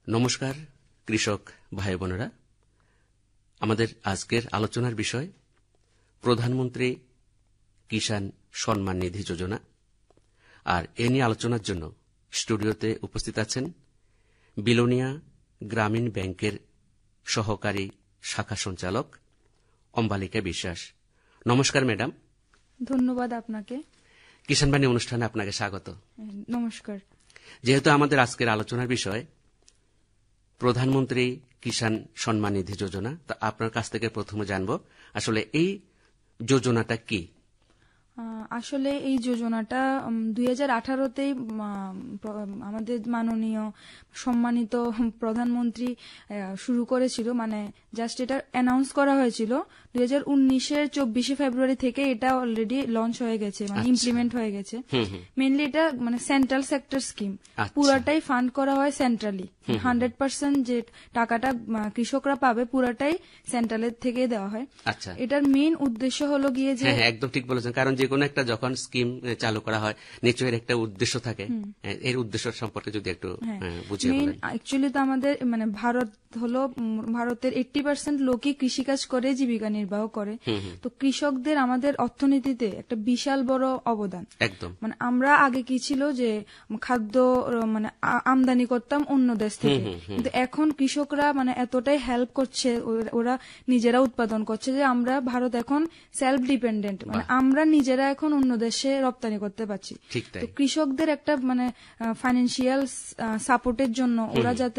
নমস্কার কৃষক ভাই বোনেরা, আমাদের আজকের আলোচনার বিষয় প্রধানমন্ত্রী কিষাণ সম্মান নিধি যোজনা। আর এ নিয়ে আলোচনার জন্য স্টুডিওতে উপস্থিত আছেন বিলোনিয়া গ্রামীণ ব্যাংকের সহকারী শাখা সঞ্চালক অম্বালিকা বিশ্বাস। নমস্কার ম্যাডাম। ধন্যবাদ আপনাকে। কিষাণ বাণী অনুষ্ঠানে আপনাকে স্বাগত। নমস্কার। যেহেতু আমাদের আজকের আলোচনার বিষয় প্রধানমন্ত্রী কিষাণ সম্মান নিধি যোজনা, তা আপনার কাছ থেকে প্রথমে জানব আসলে এই যোজনাটা কি। আসলে এই যোজনাটা 2018তেই আমাদের মাননীয় সম্মানিত প্রধানমন্ত্রী শুরু করেছিল, মানে জাস্ট এটা অ্যানাউন্স করা হয়েছিল 2019-এর 24শে ফেব্রুয়ারি থেকে এটা অলরেডি লঞ্চ হয়ে গেছে, মানে ইমপ্লিমেন্ট হয়ে গেছে। মেইনলি এটা মানে সেন্ট্রাল সেক্টর স্কিম, পুরাটাই ফান্ড করা হয় সেন্ট্রালি। 100% যে টাকাটা কৃষকরা পাবে পুরাটাই সেন্ট্রালের থেকে দেওয়া হয়। এটার মেইন উদ্দেশ্য হলো গিয়ে যে, একদম ঠিক বলেছেন, কারণ যে কোনো একটা যখন স্কিম চালু করা হয় নিশ্চয়ই একটা উদ্দেশ্য থাকে। এর উদ্দেশ্য সম্পর্কে যদি একটু বুঝিয়ে বলেন। অ্যাকচুয়ালি তো আমাদের মানে ভারতের 80% লোকই কৃষিকাজ করে জীবিকা নির্বাহ করে। তো কৃষকদের আমাদের অর্থনীতিতে একটা বিশাল বড় অবদান। একদম, মানে আমরা আগে কি ছিল যে খাদ্য মানে আমদানি করতাম অন্য দেশ থেকে, কিন্তু এখন কৃষকরা মানে এতটাই হেল্প করছে, ওরা নিজেরা উৎপাদন করছে যে আমরা ভারত এখন সেলফ ডিপেন্ডেন্ট, মানে আমরা নিজেরা এখন অন্য দেশে রপ্তানি করতে পারছি। তো কৃষকদের একটা মানে ফাইন্যান্সিয়াল সাপোর্টের জন্য ওরা যাতে